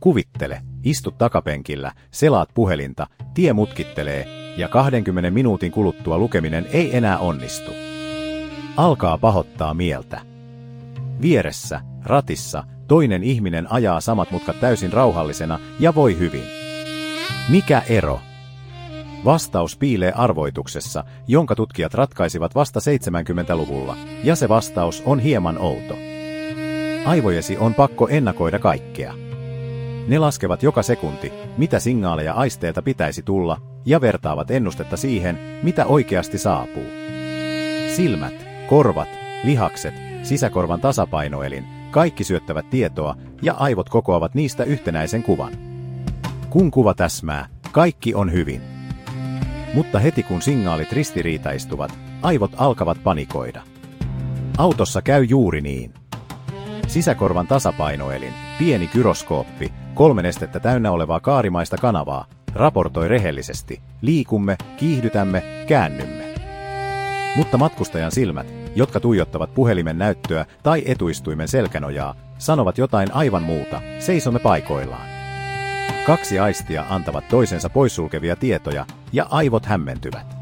Kuvittele, istut takapenkillä, selaat puhelinta, tie mutkittelee, ja 20 minuutin kuluttua lukeminen ei enää onnistu. Alkaa pahoittaa mieltä. Vieressä, ratissa, toinen ihminen ajaa samat mutkat täysin rauhallisena ja voi hyvin. Mikä ero? Vastaus piilee arvoituksessa, jonka tutkijat ratkaisivat vasta 70-luvulla, ja se vastaus on hieman outo. Aivojesi on pakko ennakoida kaikkea. Ne laskevat joka sekunti, mitä signaaleja aisteilta pitäisi tulla, ja vertaavat ennustetta siihen, mitä oikeasti saapuu. Silmät, korvat, lihakset, sisäkorvan tasapainoelin, kaikki syöttävät tietoa, ja aivot kokoavat niistä yhtenäisen kuvan. Kun kuva täsmää, kaikki on hyvin. Mutta heti kun signaalit ristiriitaistuvat, aivot alkavat panikoida. Autossa käy juuri niin. Sisäkorvan tasapainoelin, pieni gyroskooppi, 3 nestettä täynnä olevaa kaarimaista kanavaa, raportoi rehellisesti, liikumme, kiihdytämme, käännymme. Mutta matkustajan silmät, jotka tuijottavat puhelimen näyttöä tai etuistuimen selkänojaa, sanovat jotain aivan muuta, seisomme paikoillaan. 2 aistia antavat toisensa poissulkevia tietoja, ja aivot hämmentyvät.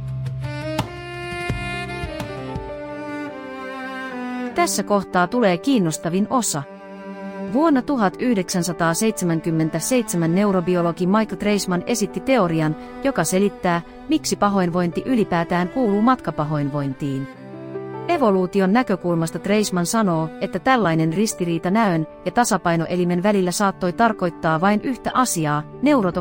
Tässä kohtaa tulee kiinnostavin osa. Vuonna 1977 neurobiologi Michael Treisman esitti teorian, joka selittää, miksi pahoinvointi ylipäätään kuuluu matkapahoinvointiin. Evoluution näkökulmasta Treisman sanoo, että tällainen ristiriita näön ja tasapainoelimen välillä saattoi tarkoittaa vain yhtä asiaa,